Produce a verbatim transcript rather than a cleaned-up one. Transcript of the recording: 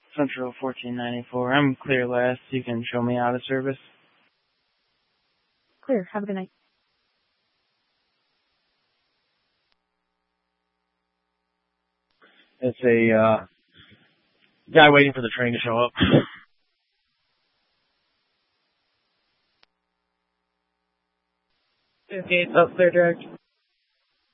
Central fourteen ninety-four. I'm clear last. You can show me out of service. Clear. Have a good night. It's a uh, guy waiting for the train to show up. Okay, it's up there direct.